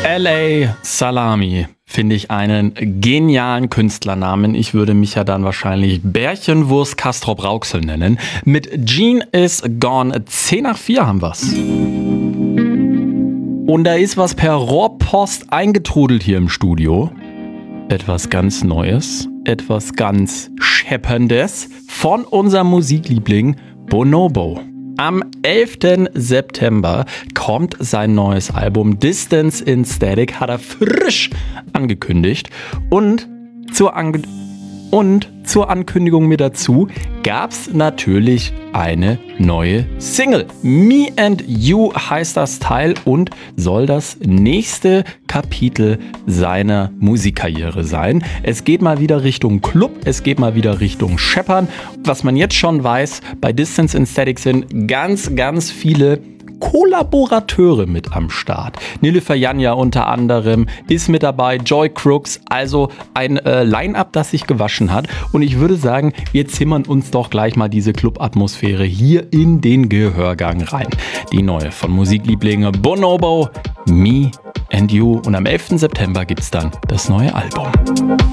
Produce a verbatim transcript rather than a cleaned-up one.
L A Salami finde ich einen genialen Künstlernamen. Ich würde mich ja dann wahrscheinlich Bärchenwurst Castrop Rauxel nennen. Mit Gene is Gone. zehn nach vier haben wir's. Und da ist was per Rohrpost eingetrudelt hier im Studio. Etwas ganz Neues, etwas ganz Schepperndes von unserem Musikliebling Bonobo. Am elften September kommt sein neues Album Distance in Static, hat er frisch angekündigt. Und zur, Ange- und zur Ankündigung mit dazu gab es natürlich eine neue Single. Me and You heißt das Teil und soll das nächste Kapitel seiner Musikkarriere sein. Es geht mal wieder Richtung Club, es geht mal wieder Richtung Scheppern. Was man jetzt schon weiß, bei Distance in Static sind ganz, ganz viele Kollaborateure mit am Start. Nilüfer Yanya unter anderem ist mit dabei, Joy Crooks, also ein äh, Line-Up, das sich gewaschen hat. Und ich würde sagen, wir zimmern uns doch gleich mal diese Club-Atmosphäre hier in den Gehörgang rein. Die neue von Musiklieblinge Bonobo, Me and You. Und am elften September gibt's dann das neue Album.